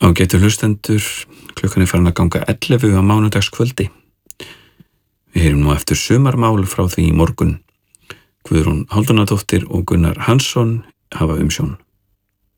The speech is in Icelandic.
Ágætu hlustendur, klukkan farin að ganga 11 á mánudagskvöldi. Við heyrum nú eftir sumarmál frá því í morgun. Guðrún Hálfdánardóttir og Gunnar Hansson hafa umsjón.